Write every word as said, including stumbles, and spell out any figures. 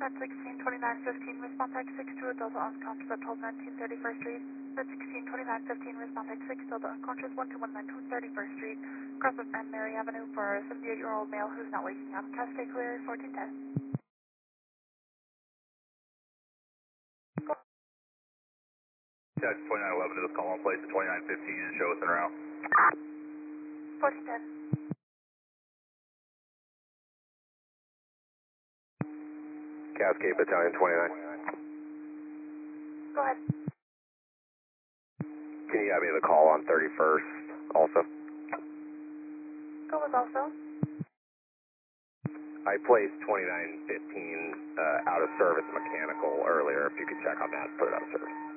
At sixteen twenty-nine fifteen, respond type six to a Delta unconscious at twelve nineteen thirty-first Street. At sixteen twenty-nine fifteen, respond type six Delta unconscious one two one nine two thirty-first Street. Cross of Ann Mary Avenue for a seventy-eight-year-old male who's not waking up. Test stay clear, fourteen ten. Test twenty-nine eleven to this call on place at twenty-nine fifteen and show us en route. fourteen ten. Cascade Battalion twenty-nine. Go ahead. Can you have me the call on thirty-first also? Go with also. I placed twenty-nine fifteen uh, out of service mechanical earlier. If you could check on that, put it out of service.